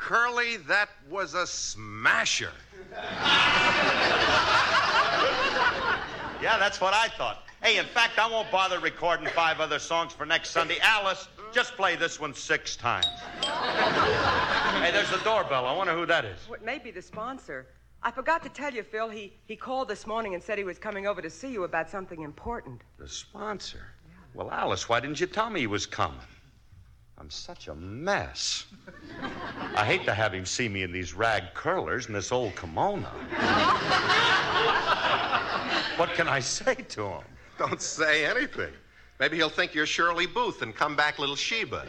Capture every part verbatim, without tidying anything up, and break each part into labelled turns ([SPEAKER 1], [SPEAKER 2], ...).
[SPEAKER 1] Curly, that was a smasher.
[SPEAKER 2] Yeah, that's what I thought. Hey, in fact, I won't bother recording five other songs for next Sunday. Alice, just play this one six times. Hey, there's the doorbell. I wonder who that is.
[SPEAKER 3] Well, it may be the sponsor. I forgot to tell you, Phil, he, he called this morning and said he was coming over to see you about something important.
[SPEAKER 2] The sponsor? Yeah. Well, Alice, why didn't you tell me he was coming? I'm such a mess. I hate to have him see me in these rag curlers and this old kimono. What can I say to him?
[SPEAKER 1] Don't say anything. Maybe he'll think you're Shirley Booth and come back little Sheba.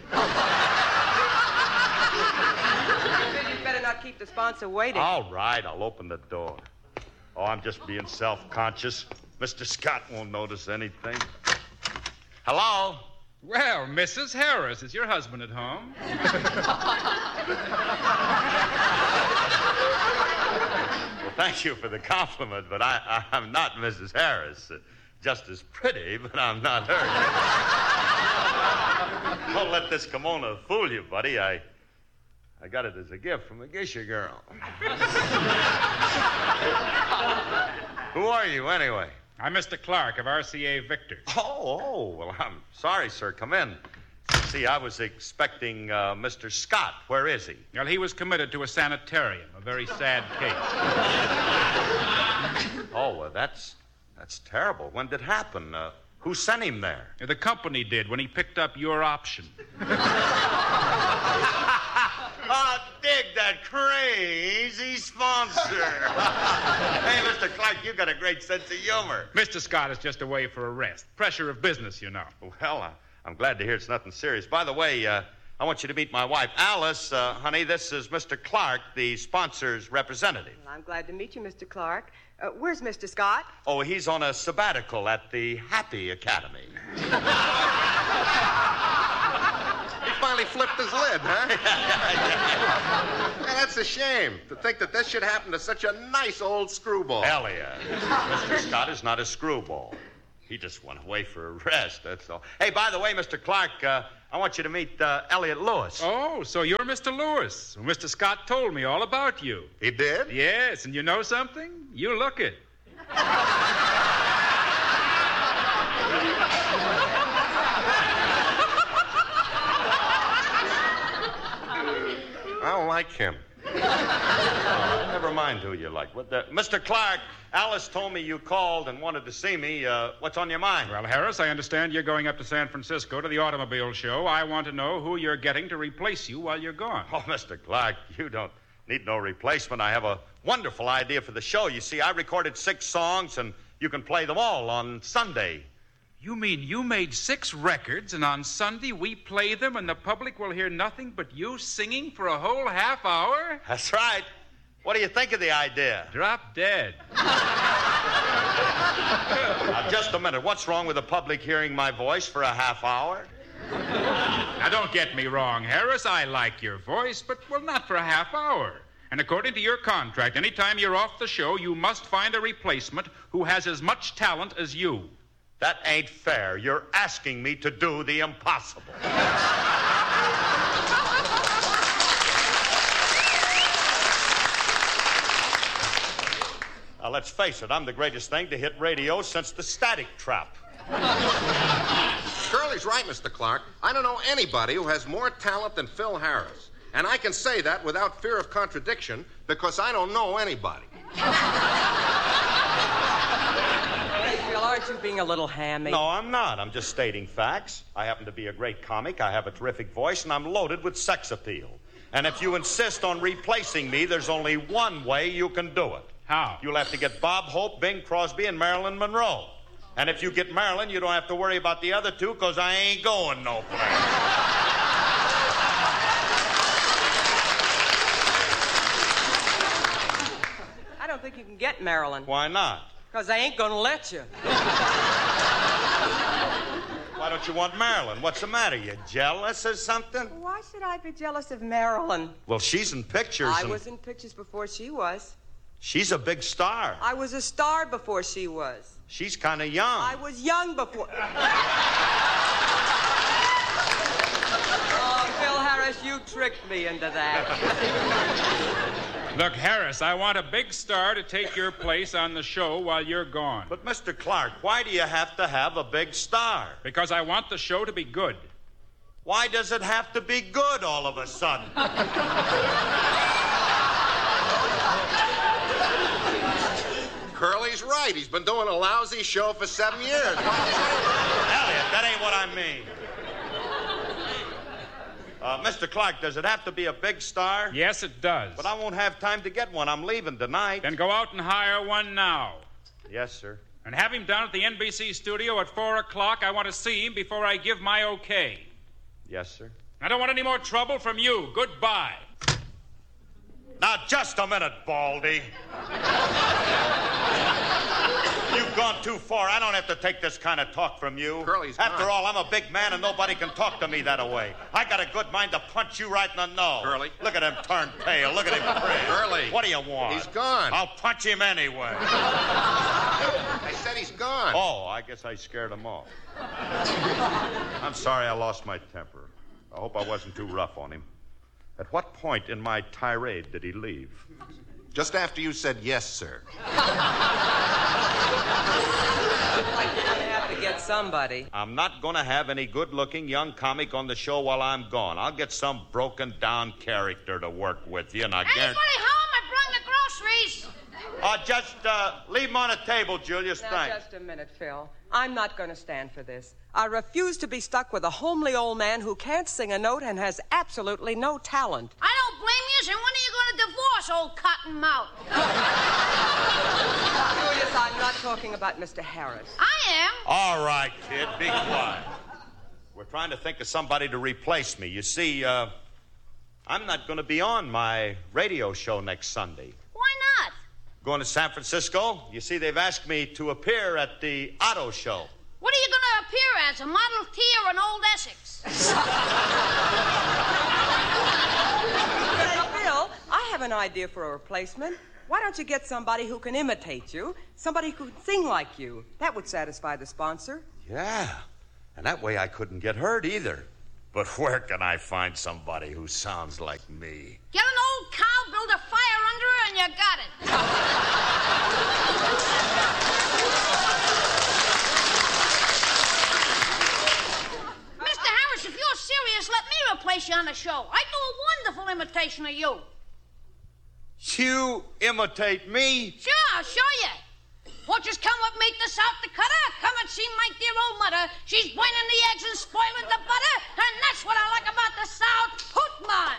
[SPEAKER 3] You'd better not keep the sponsor waiting.
[SPEAKER 2] All right, I'll open the door. Oh, I'm just being self-conscious. Mister Scott won't notice anything. Hello?
[SPEAKER 4] Well, Missus Harris, is your husband at home?
[SPEAKER 2] Well, thank you for the compliment, but I, I, I'm not Missus Harris. Uh, just as pretty, but I'm not her. Don't let this kimono fool you, buddy. I I got it as a gift from a geisha girl. Who are you, anyway?
[SPEAKER 4] I'm Mister Clark of R C A Victor.
[SPEAKER 2] Oh, oh, well, I'm sorry, sir. Come in. See, I was expecting uh, Mister Scott. Where is he?
[SPEAKER 4] Well, he was committed to a sanitarium, a very sad case.
[SPEAKER 2] Oh, well, that's that's terrible. When did it happen? Uh, who sent him there?
[SPEAKER 4] The company did when he picked up your option.
[SPEAKER 2] Oh, dig that crazy sponsor. Hey, Mister Clark, you got a great sense of humor.
[SPEAKER 4] Mister Scott is just away for a rest. Pressure of business, you know.
[SPEAKER 2] Well, uh, I'm glad to hear it's nothing serious. By the way, uh, I want you to meet my wife, Alice. Uh, honey, this is Mister Clark, the sponsor's representative.
[SPEAKER 3] Well, I'm glad to meet you, Mister Clark. Uh, where's Mister Scott?
[SPEAKER 2] Oh, he's on a sabbatical at the Happy Academy.
[SPEAKER 1] He finally flipped his lid, huh? Man, that's a shame to think that this should happen to such a nice old screwball.
[SPEAKER 2] Elliot, Mister Scott is not a screwball. He just went away for a rest, that's all. Hey, by the way, Mister Clark, uh, I want you to meet uh, Elliot Lewis.
[SPEAKER 4] Oh, so you're Mister Lewis. Well, Mister Scott told me all about you.
[SPEAKER 1] He did?
[SPEAKER 4] Yes, and you know something? You look it.
[SPEAKER 1] I don't like him.
[SPEAKER 2] Uh, never mind who you like. What the... Mister Clark, Alice told me you called and wanted to see me. Uh, what's on your mind?
[SPEAKER 4] Well, Harris, I understand you're going up to San Francisco to the automobile show. I want to know who you're getting to replace you while you're gone.
[SPEAKER 2] Oh, Mister Clark, you don't need no replacement. I have a wonderful idea for the show. You see, I recorded six songs, and you can play them all on Sunday.
[SPEAKER 4] You mean you made six records, and on Sunday we play them, and the public will hear nothing but you singing for a whole half hour?
[SPEAKER 2] That's right. What do you think of the idea?
[SPEAKER 4] Drop dead.
[SPEAKER 2] Now, just a minute. What's wrong with the public hearing my voice for a half hour?
[SPEAKER 4] Now, don't get me wrong, Harris. I like your voice, but, well, not for a half hour. And according to your contract, anytime you're off the show, you must find a replacement who has as much talent as you.
[SPEAKER 2] That ain't fair. You're asking me to do the impossible. Now, let's face it, I'm the greatest thing to hit radio since the Static Trap.
[SPEAKER 1] Curly's right, Mister Clark. I don't know anybody who has more talent than Phil Harris. And I can say that without fear of contradiction because I don't know anybody.
[SPEAKER 3] Phil, aren't you being a little hammy?
[SPEAKER 2] No, I'm not. I'm just stating facts. I happen to be a great comic. I have a terrific voice, and I'm loaded with sex appeal. And if you insist on replacing me, there's only one way you can do it.
[SPEAKER 4] How?
[SPEAKER 2] You'll have to get Bob Hope, Bing Crosby, and Marilyn Monroe. And if you get Marilyn, you don't have to worry about the other two, because I ain't going no place.
[SPEAKER 3] I don't think you can get Marilyn.
[SPEAKER 2] Why not?
[SPEAKER 3] Because I ain't gonna let you.
[SPEAKER 2] Why don't you want Marilyn? What's the matter? You jealous or something?
[SPEAKER 3] Why should I be jealous of Marilyn?
[SPEAKER 2] Well, she's in pictures.
[SPEAKER 3] I
[SPEAKER 2] and...
[SPEAKER 3] was in pictures before she was.
[SPEAKER 2] She's a big star.
[SPEAKER 3] I was a star before she was.
[SPEAKER 2] She's kind of young.
[SPEAKER 3] I was young before... Oh, Phil Harris, you tricked me into that.
[SPEAKER 4] Look, Harris, I want a big star to take your place on the show while you're gone.
[SPEAKER 2] But, Mister Clark, why do you have to have a big star?
[SPEAKER 4] Because I want the show to be good.
[SPEAKER 2] Why does it have to be good all of a sudden?
[SPEAKER 1] Curly's right. He's been doing a lousy show for seven years.
[SPEAKER 2] Elliot, that ain't what I mean. Uh, Mister Clark, does it have to be a big star?
[SPEAKER 4] Yes, it does.
[SPEAKER 2] But I won't have time to get one. I'm leaving tonight.
[SPEAKER 4] Then go out and hire one now.
[SPEAKER 2] Yes, sir.
[SPEAKER 4] And have him down at the N B C studio at four o'clock. I want to see him before I give my okay.
[SPEAKER 2] Yes, sir.
[SPEAKER 4] I don't want any more trouble from you. Goodbye.
[SPEAKER 2] Now, just a minute, Baldy. You've gone too far. I don't have to take this kind of talk from you.
[SPEAKER 1] Curly's
[SPEAKER 2] After
[SPEAKER 1] gone.
[SPEAKER 2] all, I'm a big man and nobody can talk to me that way. I got a good mind to punch you right in the nose.
[SPEAKER 1] Curly.
[SPEAKER 2] Look at him turn pale. Look at him grin.
[SPEAKER 1] Curly.
[SPEAKER 2] What do you want?
[SPEAKER 1] He's gone.
[SPEAKER 2] I'll punch him anyway.
[SPEAKER 1] I said he's gone.
[SPEAKER 2] Oh, I guess I scared him off. I'm sorry I lost my temper. I hope I wasn't too rough on him. At what point in my tirade did he leave?
[SPEAKER 1] Just after you said yes, sir.
[SPEAKER 3] I'm gonna have to get somebody.
[SPEAKER 2] I'm not going to have any good-looking young comic on the show while I'm gone. I'll get some broken-down character to work with you, and I
[SPEAKER 5] Anybody
[SPEAKER 2] guarantee...
[SPEAKER 5] home? I brought the groceries.
[SPEAKER 2] Uh, just uh, leave them on the table, Julius.
[SPEAKER 3] Now,
[SPEAKER 2] Thanks.
[SPEAKER 3] just a minute, Phil. I'm not going to stand for this. I refuse to be stuck with a homely old man who can't sing a note and has absolutely no talent.
[SPEAKER 5] I don't blame you, and when are you going to divorce, old cottonmouth?
[SPEAKER 3] Julius, I'm not talking about Mister Harris.
[SPEAKER 5] I am.
[SPEAKER 2] All right, kid, be quiet. We're trying to think of somebody to replace me. You see, uh, I'm not going to be on my radio show next Sunday.
[SPEAKER 5] Why not?
[SPEAKER 2] Going to San Francisco. You see, they've asked me to appear at the auto show.
[SPEAKER 5] What are you going to appear as, a Model T or an old Essex?
[SPEAKER 3] Phil, I have an idea for a replacement. Why don't you get somebody who can imitate you? Somebody who can sing like you. That would satisfy the sponsor.
[SPEAKER 2] Yeah, and that way I couldn't get hurt either. But where can I find somebody who sounds like me?
[SPEAKER 5] Get an old cow, build a fire under her, and you got it. Mister Harris, if you're serious, let me replace you on the show. I do a wonderful imitation of you.
[SPEAKER 2] You imitate me?
[SPEAKER 5] Sure, I'll show you. Won't you come with me to South Dakota? Come and see my dear old mother. She's boiling the eggs and spoiling the butter, and that's what I like about the South. Hoot, man!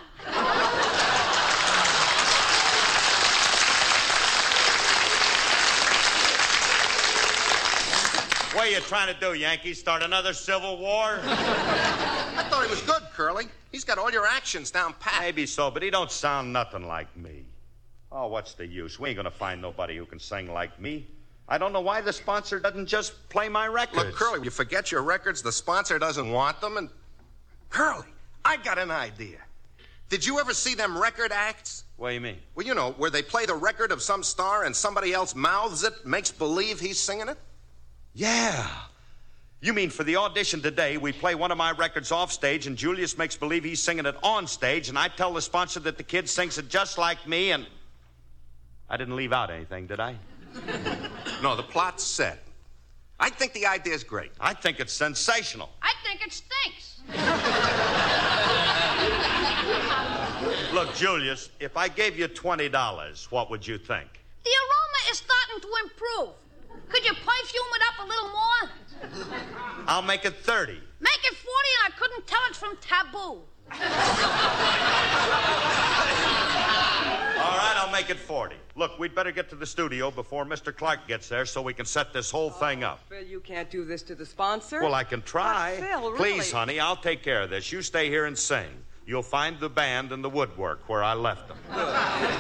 [SPEAKER 2] What are you trying to do, Yankee? Start another civil war?
[SPEAKER 1] I thought he was good, Curly. He's got all your actions down pat.
[SPEAKER 2] Maybe so, but he don't sound nothing like me. Oh, what's the use? We ain't gonna find nobody who can sing like me. I don't know why the sponsor doesn't just play my records.
[SPEAKER 1] Look, Curly, you forget your records, the sponsor doesn't want them, and... Curly, I got an idea. Did you ever see them record acts?
[SPEAKER 2] What do you mean?
[SPEAKER 1] Well, you know, where they play the record of some star and somebody else mouths it, makes believe he's singing it?
[SPEAKER 2] Yeah. You mean for the audition today, we play one of my records off stage and Julius makes believe he's singing it on stage, and I tell the sponsor that the kid sings it just like me, and... I didn't leave out anything, did I?
[SPEAKER 1] No, the plot's set. I think the idea's great.
[SPEAKER 2] I think it's sensational.
[SPEAKER 5] I think it stinks.
[SPEAKER 2] Look, Julius, if I gave you twenty dollars, what would you think?
[SPEAKER 5] The aroma is starting to improve. Could you perfume it up a little more?
[SPEAKER 2] I'll make it thirty.
[SPEAKER 5] Make it forty and I couldn't tell it's from Taboo.
[SPEAKER 2] All right, I'll make it forty. Look, we'd better get to the studio before Mister Clark gets there so we can set this whole thing up.
[SPEAKER 3] Phil, you can't do this to the sponsor.
[SPEAKER 2] Well, I can try.
[SPEAKER 3] But Phil, really.
[SPEAKER 2] Please, honey, I'll take care of this. You stay here and sing. You'll find the band and the woodwork where I left them.